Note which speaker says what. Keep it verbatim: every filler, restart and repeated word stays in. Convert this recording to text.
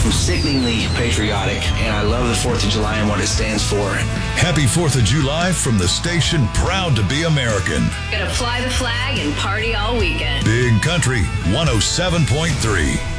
Speaker 1: I'm sickeningly patriotic, and I love the fourth of July and what it stands for.
Speaker 2: Happy fourth of July from the station proud to be American.
Speaker 3: Gonna fly the flag and party all weekend.
Speaker 2: Big Country one oh seven point three.